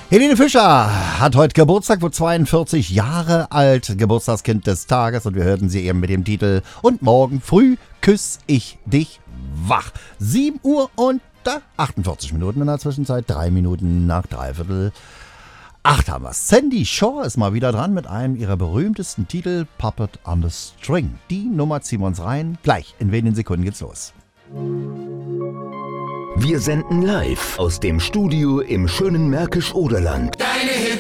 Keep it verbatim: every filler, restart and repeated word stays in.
Helene Fischer hat heute Geburtstag, wird zweiundvierzig Jahre alt, Geburtstagskind des Tages, und wir hörten sie eben mit dem Titel Und morgen früh küss ich dich wach. sieben Uhr und achtundvierzig Minuten in der Zwischenzeit, drei Minuten nach dreiviertel acht haben wir es. Sandy Shaw ist mal wieder dran mit einem ihrer berühmtesten Titel, Puppet on the String. Die Nummer ziehen wir uns rein, gleich in wenigen Sekunden geht's los. Wir senden live aus dem Studio im schönen Märkisch-Oderland. Deine